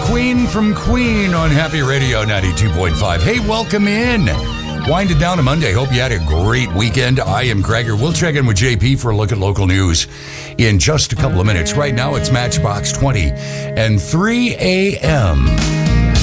Queen from Queen on Happy Radio 92.5. Hey, welcome in. Winding down a Monday. Hope you had a great weekend. I am Gregor. We'll check in with JP for a look at local news in just a couple of minutes. Right now, it's Matchbox 20 and 3 a.m.